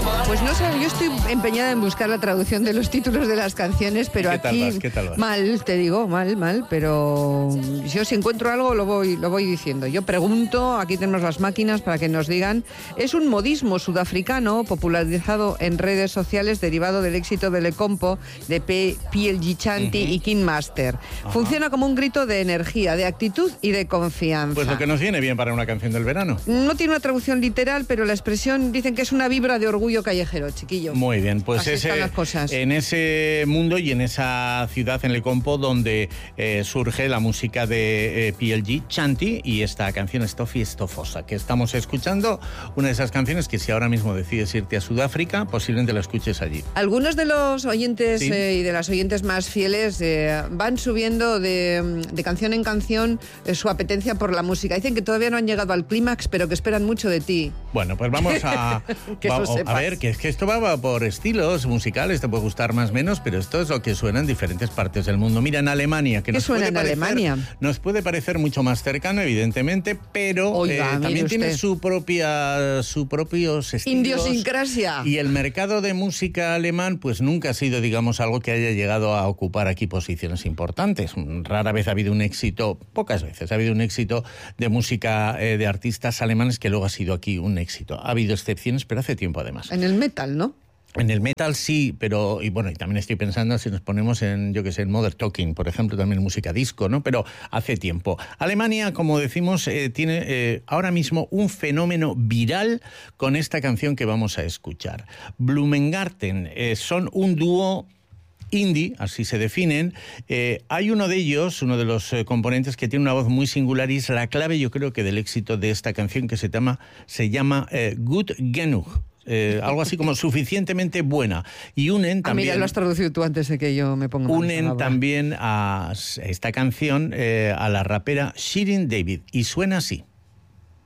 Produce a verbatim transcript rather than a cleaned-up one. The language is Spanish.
Pues no sé, yo estoy empeñada en buscar la traducción de los títulos de las canciones, pero ¿Qué tal aquí vas? ¿Qué tal vas? mal, te digo, mal, mal, pero yo si encuentro algo lo voy, lo voy diciendo. Yo pregunto, aquí tenemos las máquinas para que nos digan. Es un modismo sudafricano popularizado en redes sociales derivado del éxito del Lecompo de P L G Chanty uh-huh. y King Master. Ajá. Funciona como un grito de energía, de actitud y de confianza. Pues lo que nos viene bien para una canción del verano. No tiene una traducción literal, pero la expresión dicen que es una vibra de orgullo callejero, chiquillo. Muy bien, pues así ese, están las cosas. En ese mundo y en esa ciudad, en Lecompo, donde eh, surge la música de eh, P L G Chanty y esta canción Estofi Estofosa, que estamos escuchando, una de esas canciones que si ahora mismo decides irte a Sudáfrica, posiblemente la escuches allí. Algunos de los oyentes ¿Sí? eh, y de las oyentes más fieles eh, van subiendo de, de canción en canción eh, su apetencia por la música. Dicen que todavía no han llegado al clímax, pero que esperan mucho de ti. Bueno, pues vamos a, que va, a ver, que es que esto va por estilos musicales, te puede gustar más o menos, pero esto es lo que suena en diferentes partes del mundo. Mira, en Alemania, que ¿Qué nos suena puede en parecer, Alemania? Nos puede parecer mucho más cercano, evidentemente, pero Oiga, eh, también usted. tiene su propia, su propios estilos. Idiosincrasia. Y el mercado de música alemán, pues nunca ha sido, digamos, algo que haya llegado a ocupar aquí posiciones importantes. Rara vez ha habido un éxito, pocas veces ha habido un éxito de música eh, de artistas alemanes que luego ha sido aquí un éxito. Ha habido excepciones, pero hace tiempo además. En el metal, ¿no? En el metal sí, pero, y bueno, y también estoy pensando si nos ponemos en, yo qué sé, en Modern Talking, por ejemplo, también música disco, ¿no? Pero hace tiempo. Alemania, como decimos, eh, tiene eh, ahora mismo un fenómeno viral con esta canción que vamos a escuchar. Blumengarten eh, son un dúo indie, así se definen. Eh, hay uno de ellos, uno de los eh, componentes que tiene una voz muy singular y es la clave, yo creo, que del éxito de esta canción que se llama, se llama eh, Gut Genug. Eh, algo así como suficientemente buena. Y unen también... Ah, mira, lo has traducido tú antes de que yo me ponga mal. Unen también a esta canción eh, a la rapera Shirin David. Y suena así.